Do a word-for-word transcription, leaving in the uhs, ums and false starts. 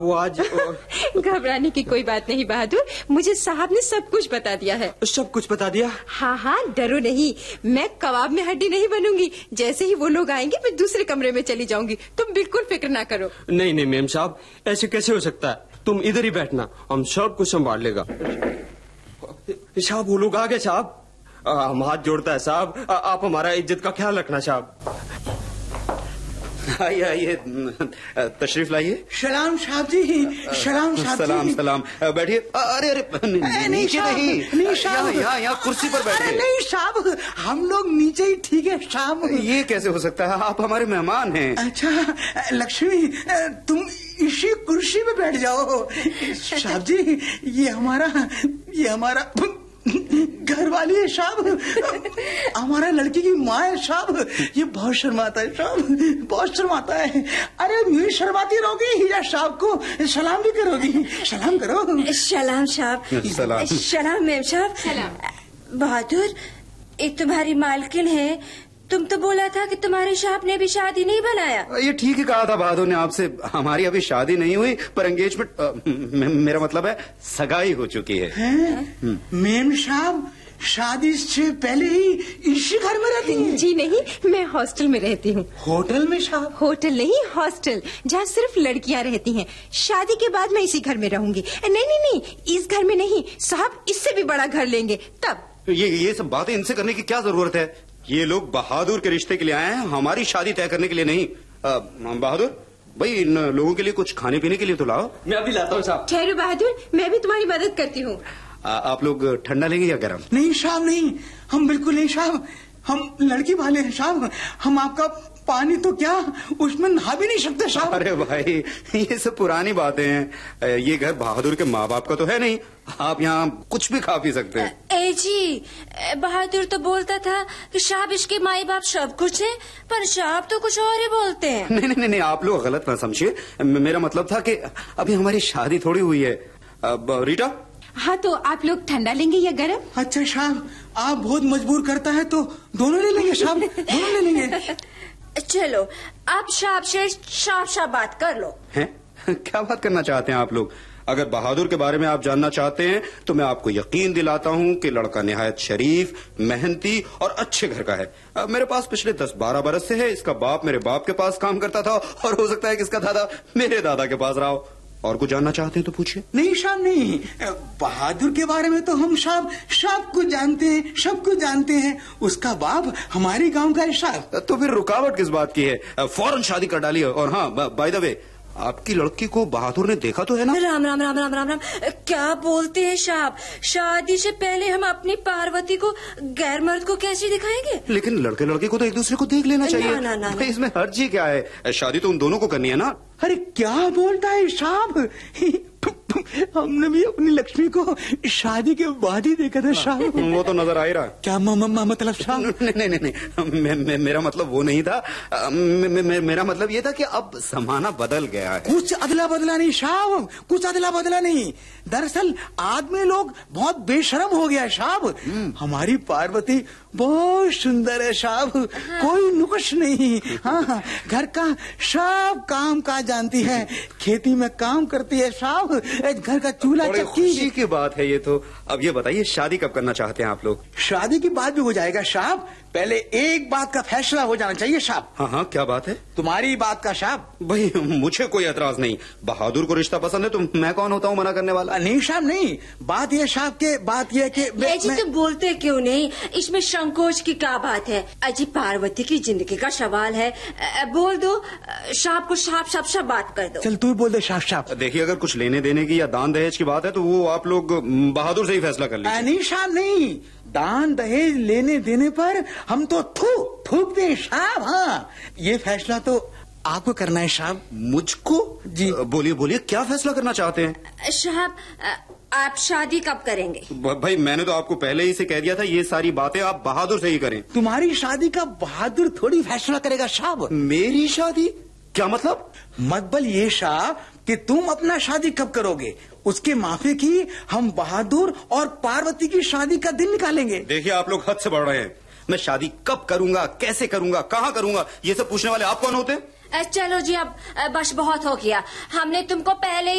वो आज घबराने की कोई बात नहीं बहादुर, मुझे साहब ने सब कुछ बता दिया है। सब कुछ बता दिया? हाँ हाँ, डरो नहीं, मैं कबाब में हड्डी नहीं बनूंगी। जैसे ही वो लोग आएंगे मैं दूसरे कमरे में चली जाऊंगी, तुम बिल्कुल फिक्र ना करो। नहीं नहीं मेम साहब, ऐसे कैसे हो सकता है? तुम इधर ही बैठना, हम सब कुछ संभाल लेगा। साहब वो लोग आ गए साहब। हम हाथ जोड़ता है साहब, आप हमारा इज्जत का ख्याल रखना साहब। आइए आइए, तशरीफ लाइए। सलाम साहब जी, सलाम साहब जी। सलाम सलाम, बैठिए। अरे अरे नीचे नहीं, नहीं साहब, यहाँ यहाँ कुर्सी पर बैठिए। नहीं साहब, हम लोग नीचे ही ठीक है साहब। ये कैसे हो सकता है, आप हमारे मेहमान हैं। अच्छा लक्ष्मी, तुम इसी कुर्सी पे बैठ जाओ। साहब जी, ये हमारा ये हमारा घर वाली है साहब, हमारा लड़की की माँ है साहब। ये बहुत शर्माता है साहब, बहुत शर्माता है। अरे यूं शर्माती रहोगी, हीरा साहब को सलाम भी करोगी? सलाम करो। सलाम साहब। सलाम सलाम मेम साहब। सलाम। बहादुर, ये तुम्हारी मालकिन है, तुम तो बोला था कि तुम्हारे साहब ने भी शादी नहीं बनाया। ये ठीक ही कहा था बहादुर ने आपसे, हमारी अभी शादी नहीं हुई पर एंगेजमेंट, मेरा मतलब है सगाई हो चुकी है, है? मेम साहब शादी से पहले ही इसी घर में रहती हैं? जी नहीं, मैं हॉस्टल में रहती हूँ। होटल में साहब? होटल नहीं, हॉस्टल, जहाँ सिर्फ लड़कियाँ रहती हैं। शादी के बाद मैं इसी घर में रहूंगी। नहीं नहीं नहीं, इस घर में नहीं साहब, इससे भी बड़ा घर लेंगे तब। ये ये सब बातें इनसे करने की क्या जरूरत है? ये लोग बहादुर के रिश्ते के लिए आए हैं, हमारी शादी तय करने के लिए नहीं। आ, बहादुर भाई, इन लोगों के लिए कुछ खाने पीने के लिए तो लाओ। मैं अभी लाता हूँ साहब। ठहरो बहादुर, मैं भी तुम्हारी मदद करती हूँ। आप लोग ठंडा लेंगे या गर्म? नहीं साहब नहीं, हम बिल्कुल नहीं साहब, हम लड़की वाले हैं साहब। हम आपका पानी तो क्या, उसमें नहा भी नहीं सकते साहब। अरे भाई, ये सब पुरानी बातें हैं। ये घर बहादुर के माँ बाप का तो है नहीं, आप यहाँ कुछ भी खा पी सकते हैं। ए जी, बहादुर तो बोलता था कि साहब इसके माई बाप सब कुछ है, पर साहब तो कुछ और ही बोलते हैं। नहीं नहीं नहीं, आप लोग गलत ना समझिए, मेरा मतलब था कि अभी हमारी शादी थोड़ी हुई है। अब रीटा? हाँ, तो आप लोग ठंडा लेंगे या गरम? अच्छा साहब, आप बहुत मजबूर करता है तो दोनों ले लेंगे साहब, दोनों ले लेंगे। चलो, आप साहब से साफ साफ बात कर लो। हैं? क्या बात करना चाहते हैं आप लोग? अगर बहादुर के बारे में आप जानना चाहते हैं तो मैं आपको यकीन दिलाता हूं कि लड़का निहायत शरीफ, मेहनती और अच्छे घर का है। अब मेरे पास पिछले दस बारह बरस से है। इसका बाप मेरे बाप के पास काम करता था और हो सकता है कि इसका दादा मेरे दादा के पास रहा हो। और कुछ जानना चाहते हैं तो पूछिए। नहीं साहब नहीं, बहादुर के बारे में तो हम साहब सब कुछ जानते हैं, सब कुछ जानते हैं। उसका बाप हमारे गांव का है साहब। तो फिर रुकावट किस बात की है? फौरन शादी कर डालिए। और हाँ, बाय द वे, आपकी लड़की को बहादुर ने देखा तो है ना? राम राम राम राम राम राम, क्या बोलते हैं साहब? शादी से पहले हम अपनी पार्वती को गैर मर्द को कैसे दिखाएंगे? लेकिन लड़के लड़के को तो एक दूसरे को देख लेना चाहिए। ना, ना, ना, भाई, इसमें हर्जी क्या है? शादी तो उन दोनों को करनी है ना। अरे क्या बोलता है साहब, हमने भी अपनी लक्ष्मी को शादी के बाद ही देखा था साहब। वो तो नजर आ ही रहा। क्या मम्मा मतलब साहब? नहीं नहीं नहीं, मे, मे, मेरा मतलब वो नहीं था। मे, मे, मेरा मतलब ये था कि अब जमाना बदल गया है। कुछ अदला बदला नहीं साहब, कुछ अदला बदला नहीं। दरअसल आदमी लोग बहुत बेशर्म हो गया साहब। हमारी पार्वती बहुत सुंदर है साहब, कोई नुक्स नहीं। हाँ, घर का सब काम काज जानती है, खेती में काम करती है साहब, घर का चूल्हा चक्की। खुशी की बात है ये तो। अब ये बताइए, शादी कब करना चाहते हैं आप लोग? शादी की बात भी हो जाएगा साहब, पहले एक बात का फैसला हो जाना चाहिए साहब। हाँ हाँ, क्या बात है? तुम्हारी बात का साहब। भाई, मुझे कोई एतराज नहीं। बहादुर को रिश्ता पसंद है तो मैं कौन होता हूँ मना करने वाला? नहीं साहब नहीं, बात ये साहब के बात ये कि मैं... जी तुम बोलते क्यों नहीं? इसमें संकोच की क्या बात है? अजी पार्वती की जिंदगी का सवाल है, बोल दो साहब को, साफ साफ सब बात कर दो। चल तू बोल दे साफ साफ। देखिए, अगर कुछ लेने देने की या दान दहेज की बात है तो वो आप लोग बहादुर से ही फैसला कर लीजिए। नहीं साहब नहीं, दान दहेज लेने देने पर हम तो थू थूक दे साहब। हाँ, ये फैसला तो आपको करना है साहब। मुझको? जी बोलिए बोलिए, क्या फैसला करना चाहते हैं? साहब, आप शादी कब करेंगे? भाई, मैंने तो आपको पहले ही से कह दिया था, ये सारी बातें आप बहादुर से ही करें। तुम्हारी शादी का बहादुर थोड़ी फैसला करेगा साहब। मेरी शादी? क्या मतलब? मतलब ये साहब कि तुम अपना शादी कब करोगे, उसके माफी की हम बहादुर और पार्वती की शादी का दिन निकालेंगे। देखिए, आप लोग हद से बढ़ रहे हैं। मैं शादी कब करूंगा, कैसे करूंगा, कहाँ करूंगा, ये सब पूछने वाले आप कौन होते हैं? चलो जी, अब बस बहुत हो गया। हमने तुमको पहले ही